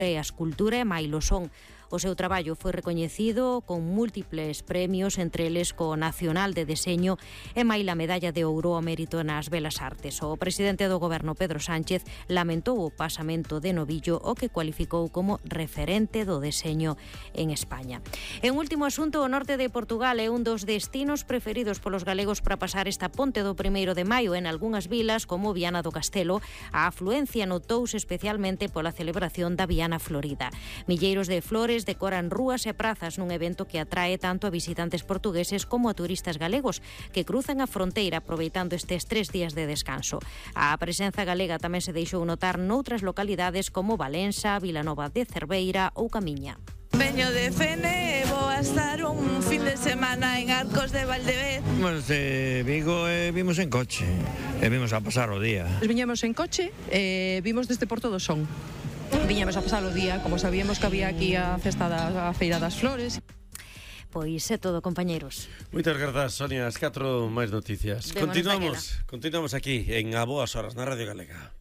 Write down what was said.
e a escultura e mailo son. O seu traballo foi recoñecido con múltiples premios, entre eles co Nacional de Deseño e maila medalla de ouro ao mérito nas Belas Artes. O presidente do Goberno, Pedro Sánchez, lamentou o pasamento de Novillo, o que cualificou como referente do deseño en España. En último asunto, o norte de Portugal é un dos destinos preferidos polos galegos para pasar esta ponte do 1º de maio. En algunhas vilas, como Viana do Castelo, a afluencia notouse especialmente pola celebración da Viana Florida. Milleiros de flores decoran rúas e prazas nun evento que atrae tanto a visitantes portugueses como a turistas galegos que cruzan a fronteira aproveitando estes 3 días de descanso. A presenza galega tamén se deixou notar noutras localidades como Valença, Vilanova de Cerveira ou Camiña. Veño de Fene e vou a estar un fin de semana en Arcos de Valdevez. Vimos de Vigo e vimos en coche e vimos a pasar o día. Viñemos en coche e vimos desde Porto do Son. Viñamos a pasar o día, como sabíamos que había aquí a festa da Feira das Flores. Pois é todo, compañeros. Moitas grazas, Sonia. As 4 máis noticias. Vemos Continuamos aquí en A Boas Horas na Radio Galega.